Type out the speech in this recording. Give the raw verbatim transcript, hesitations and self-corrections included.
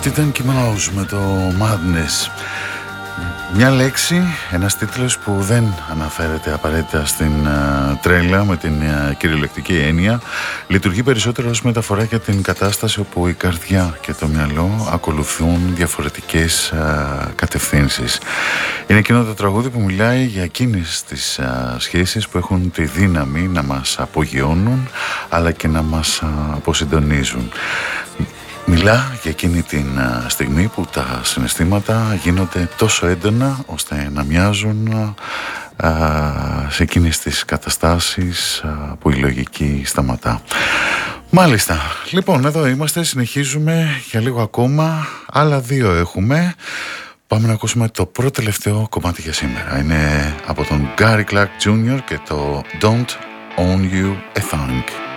Αυτή ήταν Κιμάους με το Madness. Μια λέξη, ένας τίτλος που δεν αναφέρεται απαραίτητα στην uh, τρέλα με την uh, κυριολεκτική έννοια. Λειτουργεί περισσότερο ως μεταφορά για την κατάσταση όπου η καρδιά και το μυαλό ακολουθούν διαφορετικές uh, κατευθύνσεις. Είναι εκείνο το τραγούδι που μιλάει για εκείνες τις uh, σχέσεις που έχουν τη δύναμη να μας απογειώνουν αλλά και να μας uh, αποσυντονίζουν. Μιλά για εκείνη την στιγμή που τα συναισθήματα γίνονται τόσο έντονα ώστε να μοιάζουν α, σε εκείνες τις καταστάσεις α, που η λογική σταματά. Μάλιστα, λοιπόν, εδώ είμαστε, συνεχίζουμε για λίγο ακόμα, άλλα δύο έχουμε. Πάμε να ακούσουμε το πρώτο τελευταίο κομμάτι για σήμερα. Είναι από τον Gary Clark τζούνιορ και το Don't Own You a Thing.